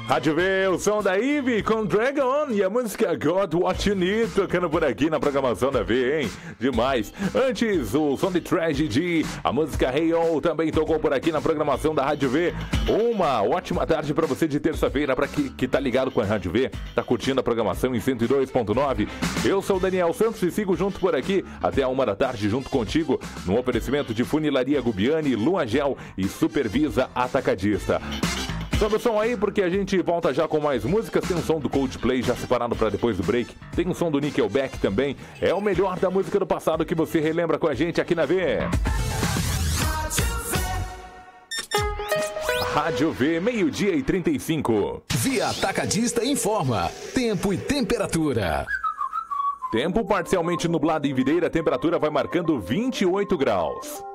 Rádio V, o som da Ivy com Dragon e a música God What You Need tocando por aqui na programação da V, hein? Demais. Antes, o som de Tragedy, a música Hey Oh também tocou por aqui na programação da Rádio V. Uma ótima tarde pra você de terça-feira, pra que tá ligado com a Rádio V, tá curtindo a programação em 102.9. Eu sou o Daniel Santos e sigo junto por aqui até a 1 da tarde junto contigo no oferecimento de Funilaria Gubiani, Lua Gel e Supervisa Atacadista. Sobe o som aí porque a gente volta já com mais músicas. Tem um som do Coldplay já separado para depois do break. Tem um som do Nickelback também. É o melhor da música do passado que você relembra com a gente aqui na V. Rádio V, 12h35. Via Atacadista informa. Tempo e temperatura. Tempo parcialmente nublado em Videira. A temperatura vai marcando 28 graus.